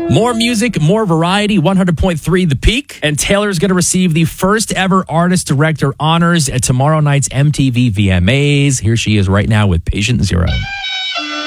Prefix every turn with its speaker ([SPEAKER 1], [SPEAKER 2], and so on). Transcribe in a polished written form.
[SPEAKER 1] More music, more variety, 100.3 The Peak. And Taylor's going to receive the first ever Artist Director honors at tomorrow night's MTV VMAs. Here she is right now with Patient Zero.